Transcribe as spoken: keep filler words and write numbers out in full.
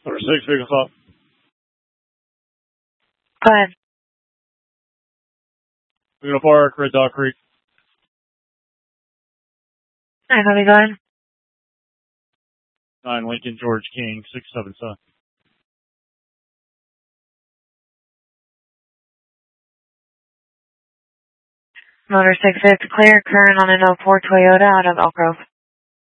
Number six, vehicle stop. Go ahead. We're gonna park, Red Dog Creek. Alright, how we going? Nine Lincoln George King, six seven seven. Motor six, it's clear, current on an oh four Toyota out of Elk Grove.